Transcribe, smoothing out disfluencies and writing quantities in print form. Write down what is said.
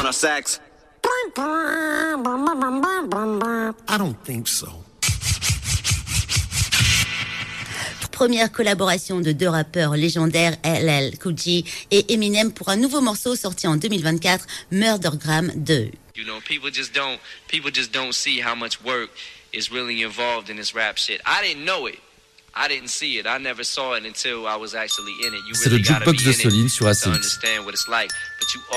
a sax? I don't think so. Première collaboration de deux rappeurs légendaires, LL Cool J et Eminem pour un nouveau morceau sorti en 2024, Murdergram 2. You know, people just don't see how much work is really involved in this rap shit. I didn't know it. I didn't see it. I never saw it until I was actually in it. You C'est really le gotta jukebox be de in Soline it sur to ACX. understand what it's like. But you